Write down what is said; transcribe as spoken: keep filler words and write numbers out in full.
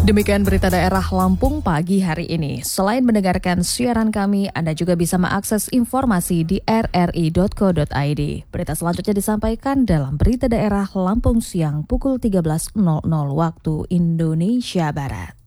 Demikian berita daerah Lampung pagi hari ini. Selain mendengarkan siaran kami, Anda juga bisa mengakses informasi di r r i dot co dot i d. Berita selanjutnya disampaikan dalam berita daerah Lampung siang pukul tiga belas waktu Indonesia Barat.